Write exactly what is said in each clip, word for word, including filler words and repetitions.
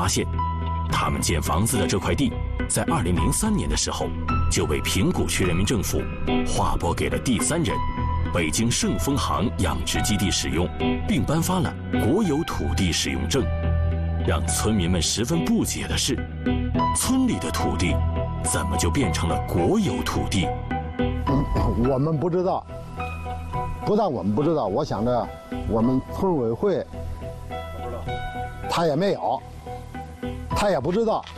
现，他们建房子的这块地，在二零零三年的时候就被平谷区人民政府划拨给了第三人北京盛丰行养殖基地使用，并颁发了国有土地使用证。让村民们十分不解的是，村里的土地怎么就变成了国有土地？ 嗯，我们不知道，不但我们不知道，我想着我们村委会，他也没有，他也不知道。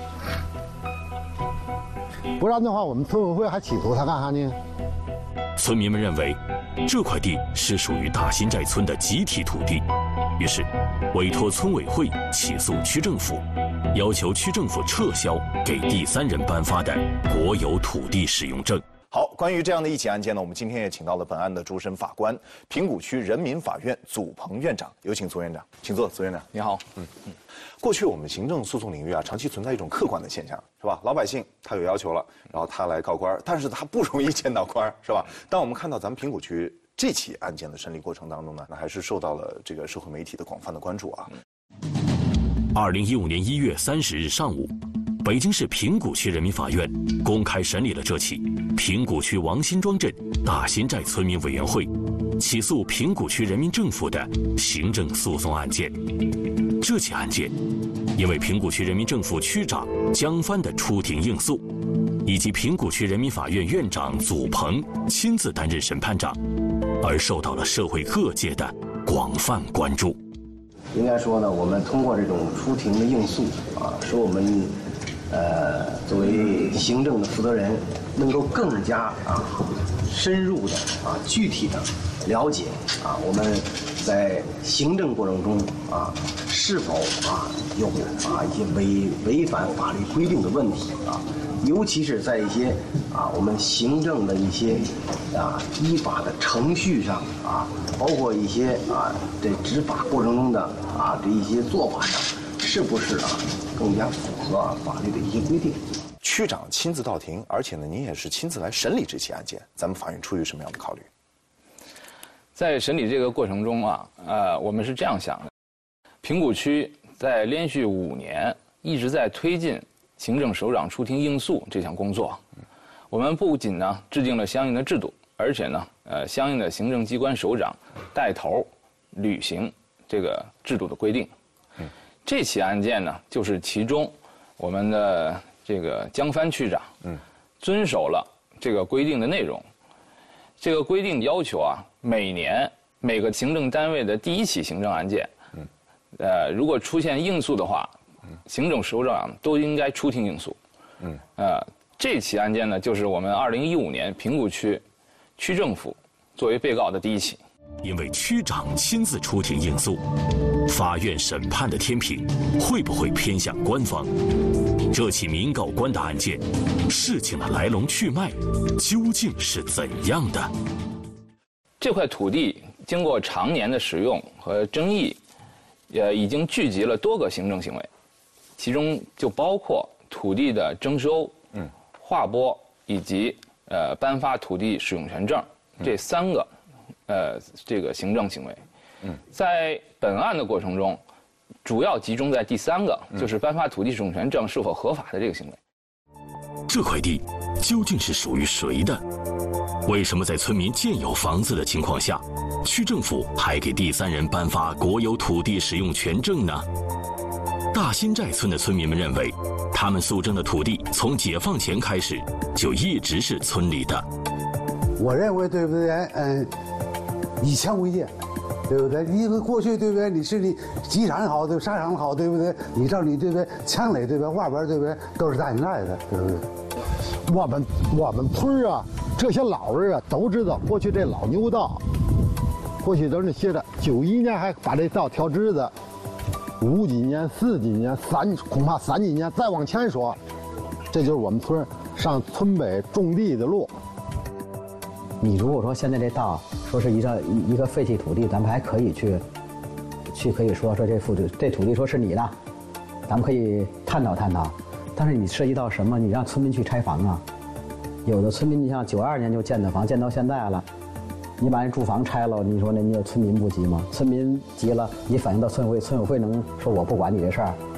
不然的话，我们村委会还起诉他干啥呢？ 村民们认为，这块地是属于大新寨村的集体土地，于是委托村委会起诉区政府，要求区政府撤销给第三人颁发的国有土地使用证。 好，关于这样的一起案件呢，我们今天也请到了本案的主审法官，平谷区人民法院祖鹏院长，有请祖院长，请坐，祖院长。 你好。 嗯嗯。过去我们行政诉讼领域啊，长期存在一种客观的现象，是吧？老百姓他有要求了，然后他来告官，但是他不容易见到官，是吧？但我们看到咱们平谷区这起案件的审理过程当中呢，那还是受到了这个社会媒体的广泛的关注啊。 二零一五年一月三十日上午，北京市平谷区人民法院公开审理了这起平谷区王辛庄镇大新寨村民委员会起诉平谷区人民政府的行政诉讼案件。这起案件因为平谷区人民政府区长江帆的出庭应诉，以及平谷区人民法院院长祖鹏亲自担任审判长，而受到了社会各界的广泛关注。 应该说呢，我们通过这种出庭的应诉啊，使我们呃作为行政的负责人，能够更加啊深入的啊具体的了解啊我们在行政过程中啊是否啊有啊一些违违反法律规定的问题啊，尤其是在一些啊我们行政的一些啊依法的程序上啊，包括一些啊这执法过程中的啊这一些做法上，是不是啊更加符合啊法律的一些规定？ 区长亲自到庭，而且呢，您也是亲自来审理这起案件，咱们法院出于什么样的考虑？ 在审理这个过程中啊，呃，我们是这样想的：平谷区在连续五年一直在推进行政首长出庭应诉这项工作。我们不仅呢制定了相应的制度，而且呢，呃，相应的行政机关首长带头履行这个制度的规定。这起案件呢，就是其中我们的这个江帆区长，嗯，遵守了这个规定的内容。这个规定要求啊，每年每个行政单位的第一起行政案件，嗯，呃，如果出现应诉的话，行政首长都应该出庭应诉。嗯，呃，这起案件呢，就是我们二零一五年平谷区区政府作为被告的第一起。 因为区长亲自出庭应诉，法院审判的天平会不会偏向官方？这起民告官的案件，事情的来龙去脉究竟是怎样的？ 这块土地经过常年的使用和争议，也已经聚集了多个行政行为，其中就包括土地的征收、嗯、划拨以及呃颁发土地使用权证这三个。呃，这个行政行为，嗯，在本案的过程中，主要集中在第三个，就是颁发土地使用权证是否合法的这个行为。 这块地究竟是属于谁的？为什么在村民建有房子的情况下，区政府还给第三人颁发国有土地使用权证呢？大新寨村的村民们认为，他们诉争的土地从解放前开始就一直是村里的。 我认为，对不对？嗯。以强为贱，对不对？因为过去对不对？你是你机场好，对沙场好，对不对？你照你对不对？墙垒对不对？外边对不对？都是大新寨的，对不对？我们我们村啊，这些老人啊都知道，过去这老牛道，过去都是写的，九一年还把这道调直子，五几年、四几年、三恐怕三几年，再往前说，这就是我们村上村北种地的路。 你如果说现在这道说是一个一个废弃土地，咱们还可以去，去可以说说这土地这土地说是你的，咱们可以探讨探讨。但是你涉及到什么？你让村民去拆房啊？有的村民，你像九二年就建的房，建到现在了，你把人住房拆了，你说那你有村民不急吗？村民急了，你反映到村委会，村委会能说我不管你这事儿？